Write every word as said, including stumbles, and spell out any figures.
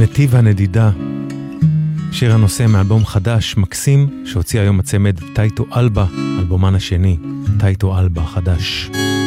נתיב הנדידה, שיר הנושא מאלבום חדש מקסים שהוציא היום הצמד טייטו אלבה, אלבומן השני, טייטו אלבה חדש.